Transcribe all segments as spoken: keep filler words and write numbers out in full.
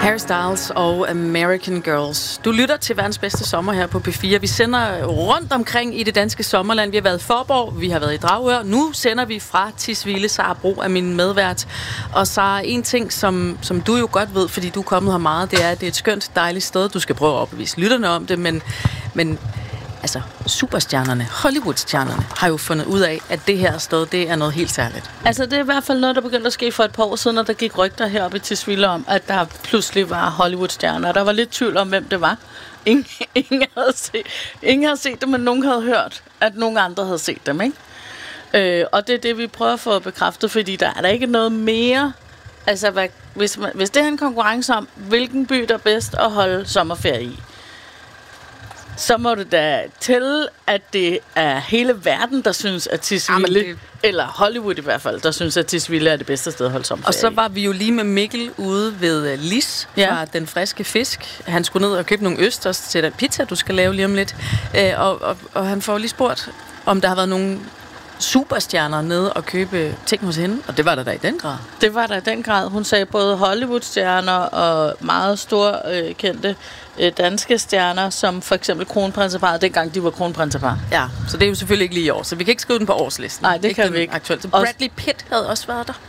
Harry Styles og American Girls. Du lytter til verdens bedste sommer her på P fire. Vi sender rundt omkring i det danske sommerland. Vi har været i Faaborg, vi har været i Dragør. Nu sender vi fra Tisvilde. Sara Bro er min medvært. Og så en ting, som, som du jo godt ved, fordi du er kommet her meget, det er, at det er et skønt, dejligt sted. Du skal prøve at opbevise lytterne om det, men... men altså, superstjernerne, Hollywood-stjernerne, har jo fundet ud af, at det her sted, det er noget helt særligt. Altså, det er i hvert fald noget, der begyndte at ske for et par år siden, når der gik rygter heroppe i Tisvilde om, at der pludselig var Hollywood-stjerner. Der var lidt tvivl om, hvem det var. Ingen, ingen, havde, set, ingen havde set det, men nogen havde hørt, at nogen andre havde set dem, ikke? Øh, og det er det, vi prøver at få bekræftet, fordi der er der ikke noget mere... Altså, hvad, hvis, man, hvis det er en konkurrence om, hvilken by der er bedst at holde sommerferie i, så må det da til, at det er hele verden, der synes, at Tisvilde, det... eller Hollywood i hvert fald, der synes, at Tisvilde er det bedste sted at holde sommerferie. Og så var vi jo lige med Mikkel ude ved Lis fra ja. Den Friske Fisk. Han skulle ned og købe nogle østers til den pizza, du skal lave lige om lidt. Øh, og, og, og han får lige spurgt, om der har været nogle superstjerner nede og købe ting hos hende, og det var der da i den grad. Det var der i den grad. Hun sagde både Hollywood-stjerner og meget store øh, kendte øh, danske stjerner, som for eksempel kronprinseparret, dengang de var kronprinseparret. Ja, så det er jo selvfølgelig ikke lige i år, så vi kan ikke skrive den på årslisten. Nej, det ikke kan vi ikke. Aktuelt. Så Bradley Pitt havde også været der.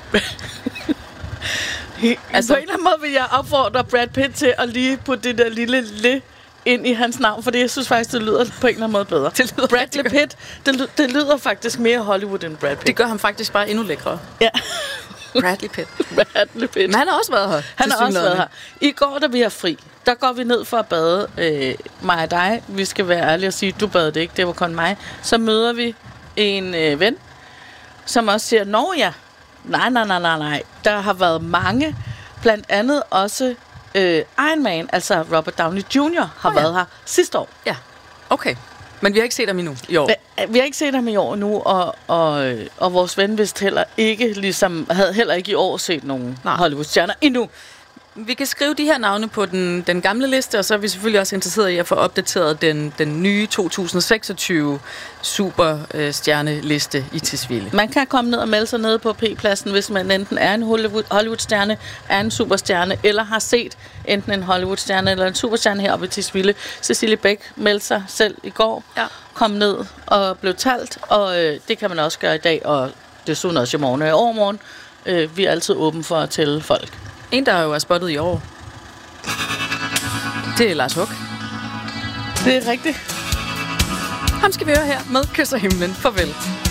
Altså, på en eller anden måde vil jeg opfordre Brad Pitt til at lige putte det der lille le ind i hans navn, fordi jeg synes faktisk, det lyder på en eller anden måde bedre. Det lyder Bradley Pitt, det, det lyder faktisk mere Hollywood end Brad Pitt. Det gør ham faktisk bare endnu lækre. Ja. Bradley Pitt. Bradley Pitt. Men han har også været her. Han har også været her. I går, da vi har fri, der går vi ned for at bade. Øh, mig og dig, vi skal være ærlige og sige, du badede ikke, det var kun mig. Så møder vi en øh, ven, som også siger, nå ja, nej, nej, nej, nej, nej. Der har været mange, blandt andet også øh, Iron Man, altså Robert Downey junior har oh, ja. været her sidste år. Ja, okay. Men vi har ikke set ham endnu i år. Vi har ikke set ham i år nu, og, og, og vores ven vidste heller ikke, ligesom, havde heller ikke i år set nogen Hollywood-stjerner endnu. Vi kan skrive de her navne på den, den gamle liste, og så er vi selvfølgelig også interesseret i at få opdateret den, den nye to tusind seksogtyve superstjerneliste i Tisvilde. Man kan komme ned og melde sig nede på P-pladsen, hvis man enten er en Hollywood-stjerne, er en superstjerne, eller har set enten en Hollywood-stjerne eller en superstjerne heroppe i Tisvilde. Cecilie Bæk meldte sig selv i går, ja. kom ned og blev talt, og øh, det kan man også gøre i dag, og desuden også i morgen og i overmorgen. Øh, vi er altid åbne for at tælle folk. En, der jo er spottet i år, det er Lars Huck. Det er rigtigt. Ham skal vi høre her med Kysser Himlen. Farvel.